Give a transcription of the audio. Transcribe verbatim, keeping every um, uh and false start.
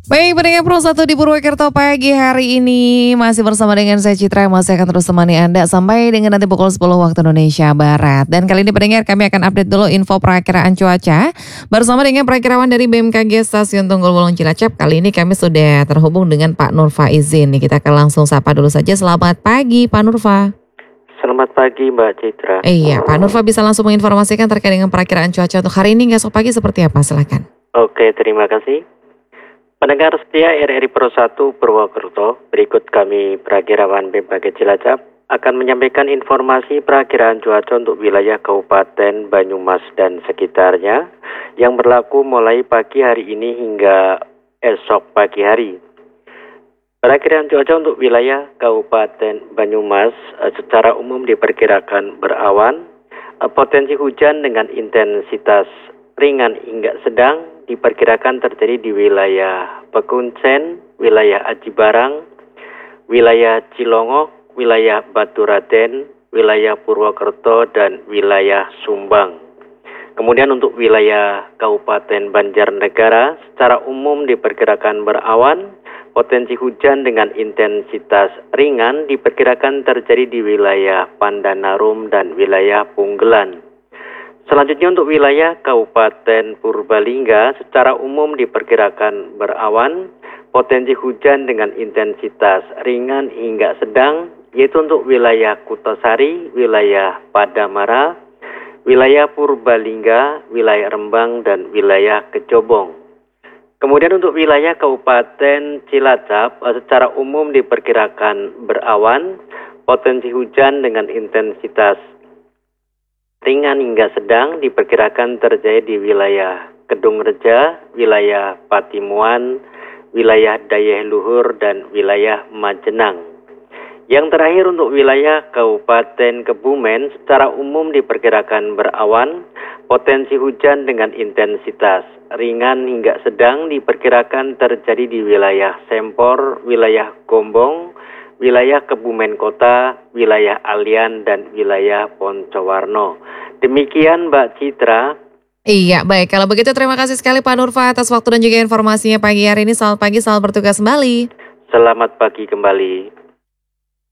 Baik, pendengar Pro satu di Purwokerto pagi hari ini masih bersama dengan saya Citra yang masih akan terus temani Anda sampai dengan nanti pukul sepuluh waktu Indonesia Barat. Dan kali ini pendengar kami akan update dulu info perakiraan cuaca bersama dengan perakirawan dari B M K G Stasiun Tunggul Wulung Cilacap. Kali ini kami sudah terhubung dengan Pak Nur Faizin. Kita akan langsung sapa dulu saja. Selamat pagi Pak Nurfa. Selamat pagi Mbak Citra. Iya, Pak Nurfa bisa langsung menginformasikan terkait dengan perakiraan cuaca untuk hari ini esok pagi seperti apa? Silakan. Oke, terima kasih. Pendengar setia R R I Pro satu Purwokerto, berikut kami perakirawan B M K G Cilacap akan menyampaikan informasi perakiraan cuaca untuk wilayah Kabupaten Banyumas dan sekitarnya yang berlaku mulai pagi hari ini hingga esok pagi hari. Perakiraan cuaca untuk wilayah Kabupaten Banyumas secara umum diperkirakan berawan, potensi hujan dengan intensitas ringan hingga sedang diperkirakan terjadi di wilayah Pekuncen, wilayah Aji Barang, wilayah Cilongok, wilayah Baturaden, wilayah Purwokerto, dan wilayah Sumbang. Kemudian untuk wilayah Kabupaten Banjarnegara secara umum diperkirakan berawan, potensi hujan dengan intensitas ringan diperkirakan terjadi di wilayah Pandanarum dan wilayah Punggelan. Selanjutnya untuk wilayah Kabupaten Purbalingga secara umum diperkirakan berawan, potensi hujan dengan intensitas ringan hingga sedang, yaitu untuk wilayah Kutosari, wilayah Padamara, wilayah Purbalingga, wilayah Rembang, dan wilayah Kecobong. Kemudian untuk wilayah Kabupaten Cilacap secara umum diperkirakan berawan, potensi hujan dengan intensitas ringan hingga sedang diperkirakan terjadi di wilayah Kedungreja, wilayah Patimuan, wilayah Dayeh Luhur, dan wilayah Majenang. Yang terakhir untuk wilayah Kabupaten Kebumen secara umum diperkirakan berawan, potensi hujan dengan intensitas ringan hingga sedang diperkirakan terjadi di wilayah Sempor, wilayah Gombong, wilayah Kebumen Kota, wilayah Alian, dan wilayah Poncowarno. Demikian Mbak Citra. Iya, baik. Kalau begitu terima kasih sekali Pak Nurfa atas waktu dan juga informasinya pagi hari ini. Selamat pagi, selamat bertugas kembali. Selamat pagi kembali.